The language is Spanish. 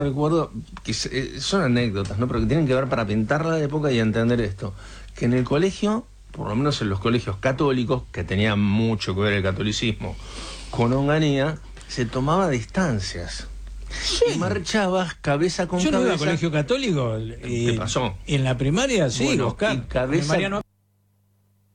Recuerdo que son anécdotas, ¿no? Pero que tienen que ver para pintar la época y entender esto. Que en el colegio, por lo menos en los colegios católicos, que tenían mucho que ver el catolicismo con Onganía, se tomaba distancias. Sí. Y marchabas cabeza con cabeza. Yo no iba a colegio católico. ¿Qué pasó? En la primaria, sí, Bueno, Oscar. y cabeza,